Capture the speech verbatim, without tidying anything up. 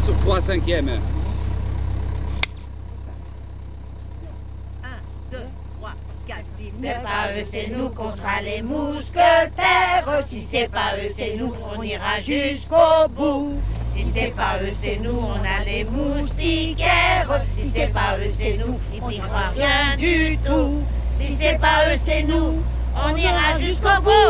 sur trois cinquièmes. un, deux, trois, quatre, six, Si c'est pas eux, c'est nous qu'on sera les mousquetaires. Si c'est pas eux, c'est nous, on ira jusqu'au bout. Si c'est pas eux, c'est nous, on a les moustiquaires. Si c'est pas eux, c'est nous, ils n'y croient rien du tout. Si c'est pas eux, c'est nous, on ira jusqu'au bout.